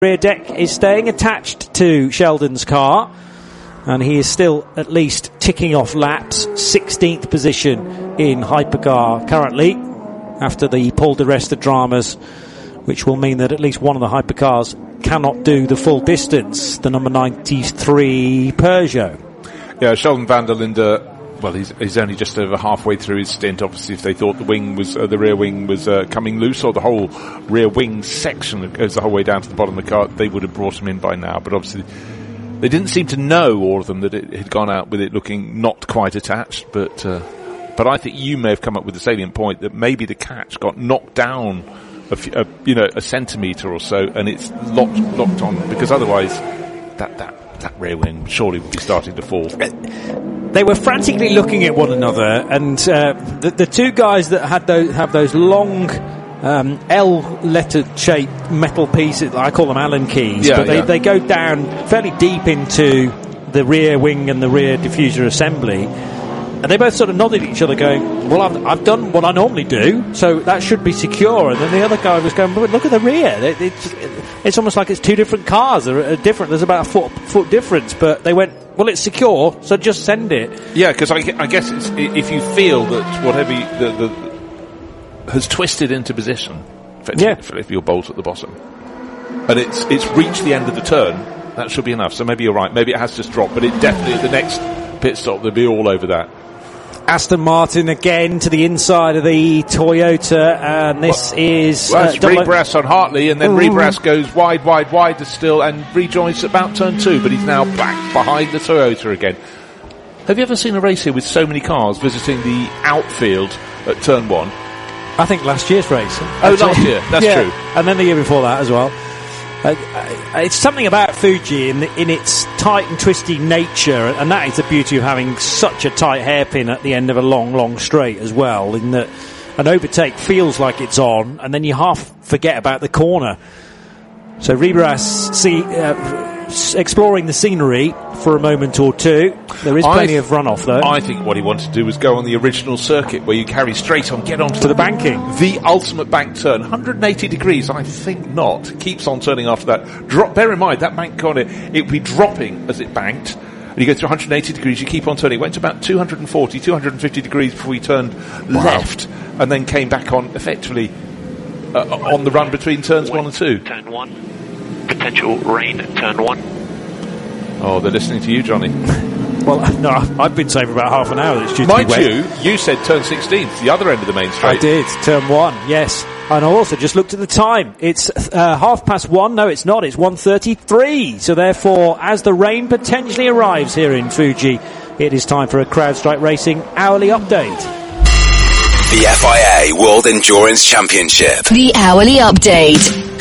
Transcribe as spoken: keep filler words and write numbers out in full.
rear deck is staying attached to Sheldon's car, and he is still at least ticking off laps. sixteenth position in Hypercar currently, after the Paul di Resta dramas, which will mean that at least one of the Hypercars cannot do the full distance, the number ninety-three Peugeot. Yeah, Sheldon van der Linde, well, he's, he's only just over halfway through his stint. Obviously, if they thought the wing was, uh, the rear wing was uh, coming loose, or the whole rear wing section that goes the whole way down to the bottom of the car, they would have brought him in by now. But obviously, they didn't seem to know, all of them, that it had gone out with it looking not quite attached. But uh, but I think you may have come up with the salient point that maybe the catch got knocked down a, few, a you know a centimetre or so, and it's locked locked on, because otherwise that that. that rear wing surely would be starting to fall. They were frantically looking at one another, and uh, the, the two guys that had those have those long um, L-lettered shaped metal pieces, I call them Allen keys, yeah, but they, yeah. they go down fairly deep into the rear wing and the rear diffuser assembly, and they both sort of nodded at each other going, well, I've, I've done what I normally do, so that should be secure. And then the other guy was going, but look at the rear. It, it's, it's almost like it's two different cars. They're different. There's about a foot, foot difference. But they went, well, it's secure, so just send it. Yeah, because I, I guess it's, if you feel that whatever you, the, the has twisted into position, yeah. if you're bolt at the bottom, and it's it's reached the end of the turn, that should be enough. So maybe you're right. Maybe it has just dropped, but it definitely at the next pit stop they'll be all over that. Aston Martin again to the inside of the Toyota, and this well, is well, uh, it's Rebras on Hartley, and then Rebras goes wide, wide, wide still, and rejoins about turn two, but he's now back behind the Toyota again. Have you ever seen a race here with so many cars visiting the outfield at turn one? I think last year's race. Oh, last year, that's yeah. true. And then the year before that as well. Uh, it's something about Fuji in, in its tight and twisty nature, and that is the beauty of having such a tight hairpin at the end of a long, long straight as well, in that an overtake feels like it's on, and then you half forget about the corner. So Rebras see, uh, exploring the scenery for a moment or two. There is plenty th- of runoff, though. I think what he wanted to do was go on the original circuit where you carry straight on, get onto to the banking. The ultimate bank turn. one hundred eighty degrees, I think not. Keeps on turning after that. Drop. Bear in mind, that bank on it, it would be dropping as it banked. And you go through one hundred eighty degrees, you keep on turning. It went to about two hundred forty, two hundred fifty degrees before we turned wow. left, and then came back on, effectively, uh, on the run between turns one and two. Turn one. Potential rain at turn one. Oh, they're listening to you, Johnny. Well, no, I've been saying for about half an hour that it's due to Mind be wet. you, you said turn sixteen, the other end of the main straight. I did, turn one, yes. And I also just looked at the time. It's uh, half past one. No, it's not. It's one thirty-three. So therefore, as the rain potentially arrives here in Fuji, it is time for a CrowdStrike Racing hourly update. The F I A World Endurance Championship. The hourly update.